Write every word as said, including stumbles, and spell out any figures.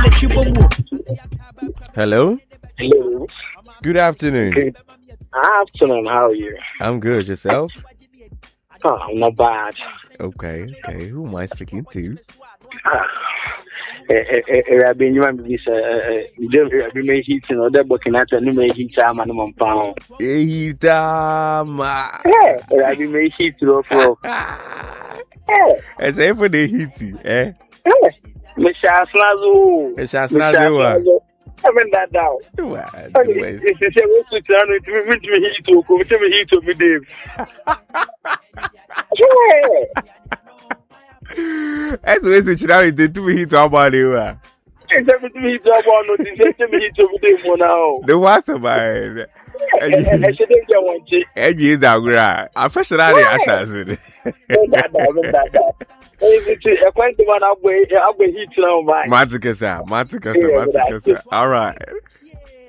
Hello? Hello. Good afternoon. Good afternoon. How are you? I'm good. Yourself? Oh, I'm not bad. Okay, okay. Who am I speaking to? I've been you be say you don't be me heat no that booking at no me heat am and mom pound. Heat am. Eh, I've been me heat ro pro. Eh, it's for the heat, eh? Eh, me shaslazo. Me shaslazo. I mean that down. What? This is a way to turn it to me heat to come to me heat to me Dave. That's the way to chill out the two heat to about you. It's everything heat to about no this is me heat to me Dave now. The worst of mine. I should get one check. And you is a gra. I'm fresh out of ashes. That that a quite one up way up heat now by Maticasa, Maticasa, Maticasa. All right.